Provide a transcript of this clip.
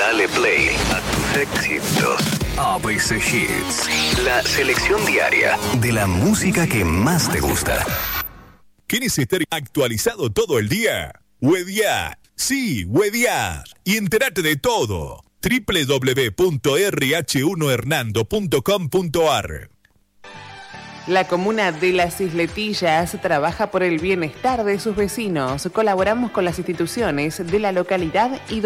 Dale play a tus éxitos. ABC Hits. La selección diaria de la música que más te gusta. ¿Quieres estar actualizado todo el día? Hueviar. Sí, hueviar. Y entérate de todo. www.rh1hernando.com.ar. La comuna de Las Isletillas trabaja por el bienestar de sus vecinos. Colaboramos con las instituciones de la localidad y